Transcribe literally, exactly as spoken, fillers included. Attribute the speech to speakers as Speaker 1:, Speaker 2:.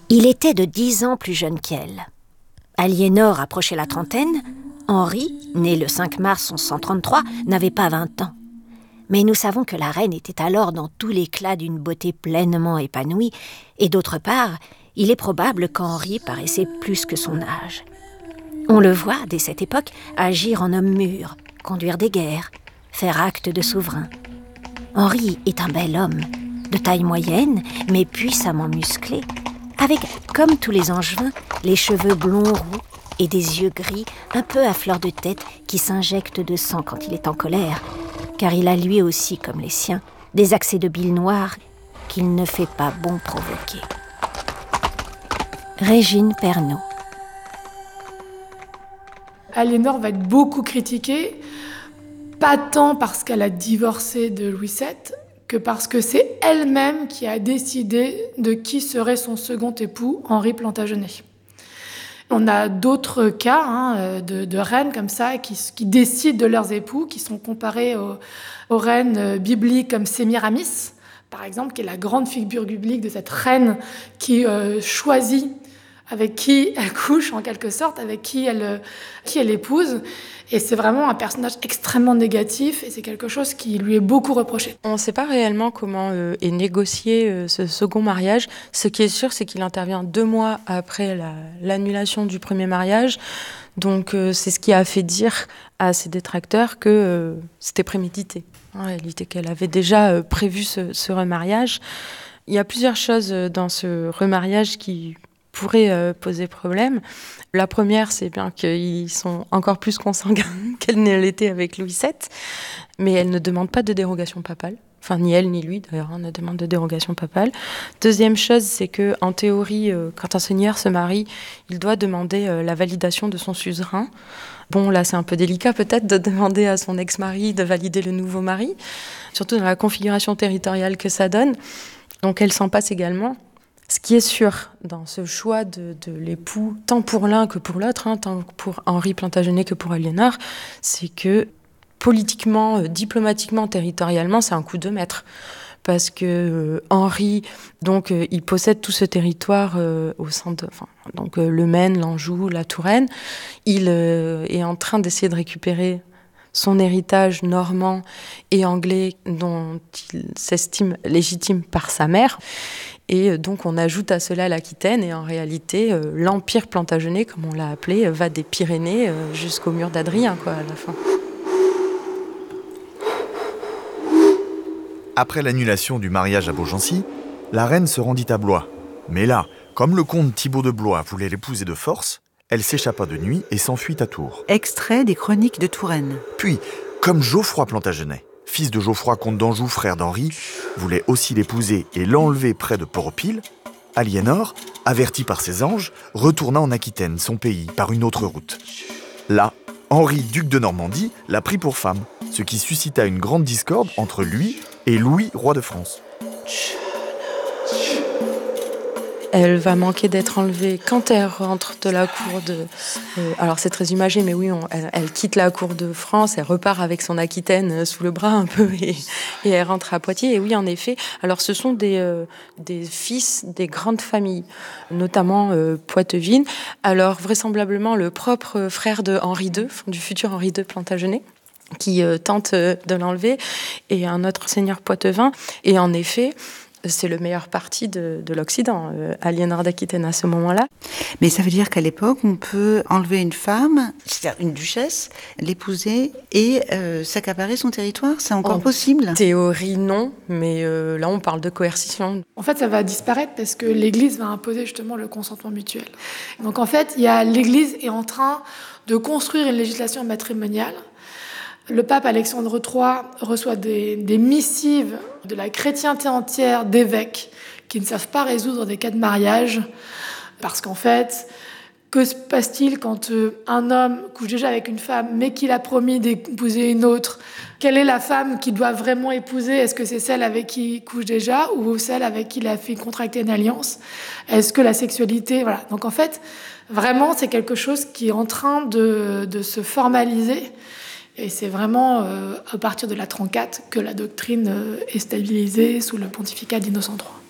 Speaker 1: Il était de dix ans plus jeune qu'elle. Aliénor approchait la trentaine. Henri, né le cinq mars mille cent trente-trois, n'avait pas vingt ans. Mais nous savons que la reine était alors dans tout l'éclat d'une beauté pleinement épanouie, et d'autre part, il est probable qu'Henri paraissait plus que son âge. On le voit, dès cette époque, agir en homme mûr, conduire des guerres, faire acte de souverain. Henri est un bel homme, de taille moyenne, mais puissamment musclé, avec, comme tous les Angevins, les cheveux blonds roux et des yeux gris un peu à fleur de tête qui s'injectent de sang quand il est en colère, car il a lui aussi, comme les siens, des accès de bile noire qu'il ne fait pas bon provoquer. Régine Pernaut.
Speaker 2: Aliénor va être beaucoup critiquée, pas tant parce qu'elle a divorcé de Louis sept, que parce que c'est elle-même qui a décidé de qui serait son second époux, Henri Plantagenet. On a d'autres cas hein, de, de reines comme ça qui, qui décident de leurs époux, qui sont comparés aux, aux reines bibliques comme Sémiramis, par exemple, qui est la grande figure biblique de cette reine qui euh, choisit avec qui elle couche, en quelque sorte, avec qui elle, qui elle épouse. Et c'est vraiment un personnage extrêmement négatif et c'est quelque chose qui lui est beaucoup reproché.
Speaker 3: On ne sait pas réellement comment euh, est négocié euh, ce second mariage. Ce qui est sûr, c'est qu'il intervient deux mois après la, l'annulation du premier mariage. Donc euh, c'est ce qui a fait dire à ses détracteurs que euh, c'était prémédité. En réalité, qu'elle avait déjà euh, prévu ce, ce remariage. Il y a plusieurs choses dans ce remariage qui pourrait euh, poser problème. La première, c'est bien qu'ils sont encore plus consanguins qu'elle ne l'était avec Louis sept, mais elle ne demande pas de dérogation papale. Enfin, ni elle ni lui, d'ailleurs, on ne demande de dérogation papale. Deuxième chose, c'est qu'en théorie, euh, quand un seigneur se marie, il doit demander euh, la validation de son suzerain. Bon, là, c'est un peu délicat peut-être de demander à son ex-mari de valider le nouveau mari, surtout dans la configuration territoriale que ça donne. Donc, elle s'en passe également. Ce qui est sûr dans ce choix de, de l'époux, tant pour l'un que pour l'autre, hein, tant pour Henri Plantagenet que pour Aliénor, c'est que politiquement, euh, diplomatiquement, territorialement, c'est un coup de maître. Parce que euh, Henri, donc, euh, il possède tout ce territoire euh, au sein de, enfin, donc euh, le Maine, l'Anjou, la Touraine. Il euh, est en train d'essayer de récupérer son héritage normand et anglais dont il s'estime légitime par sa mère. Et donc on ajoute à cela l'Aquitaine et en réalité euh, l'Empire Plantagenet, comme on l'a appelé, va des Pyrénées euh, jusqu'au mur d'Adrien quoi, à la fin.
Speaker 4: Après l'annulation du mariage à Beaugency, la reine se rendit à Blois. Mais là, comme le comte Thibaut de Blois voulait l'épouser de force, elle s'échappa de nuit et s'enfuit à Tours.
Speaker 5: Extrait des Chroniques de Touraine.
Speaker 4: Puis, comme Geoffroy Plantagenet, fils de Geoffroy comte d'Anjou, frère d'Henri, voulait aussi l'épouser et l'enlever près de Port-au-Pile, Aliénor, avertie par ses anges, retourna en Aquitaine, son pays, par une autre route. Là, Henri, duc de Normandie, la prit pour femme, ce qui suscita une grande discorde entre lui et Louis, roi de France.
Speaker 3: Elle va manquer d'être enlevée quand elle rentre de la cour de... Euh, alors c'est très imagé, mais oui, on, elle, elle quitte la cour de France, elle repart avec son Aquitaine sous le bras un peu et, et elle rentre à Poitiers. Et oui, en effet, alors ce sont des, euh, des fils des grandes familles, notamment euh, Poitevine. Alors vraisemblablement le propre frère de Henri deux, du futur Henri deux Plantagenet, qui euh, tente euh, de l'enlever, et un autre seigneur poitevin. Et en effet, c'est le meilleur parti de, de l'Occident, euh, Aliénor d'Aquitaine à ce moment-là.
Speaker 5: Mais ça veut dire qu'à l'époque, on peut enlever une femme, c'est-à-dire une duchesse, l'épouser et euh, s'accaparer son territoire. C'est encore
Speaker 3: En
Speaker 5: possible ?
Speaker 3: Théorie, non, mais euh, là, on parle de coercition.
Speaker 2: En fait, ça va disparaître parce que l'Église va imposer justement le consentement mutuel. Donc en fait, il y a, l'Église est en train de construire une législation matrimoniale. Le pape Alexandre trois reçoit des, des missives de la chrétienté entière d'évêques qui ne savent pas résoudre des cas de mariage. Parce qu'en fait, que se passe-t-il quand un homme couche déjà avec une femme, mais qu'il a promis d'épouser une autre ? Quelle est la femme qu'il doit vraiment épouser ? Est-ce que c'est celle avec qui il couche déjà ou celle avec qui il a fait contracter une alliance ? Est-ce que la sexualité... Voilà. Donc en fait, vraiment, c'est quelque chose qui est en train de, de se formaliser. Et c'est vraiment euh, à partir de la trente-quatre que la doctrine euh, est stabilisée sous le pontificat d'Innocent trois.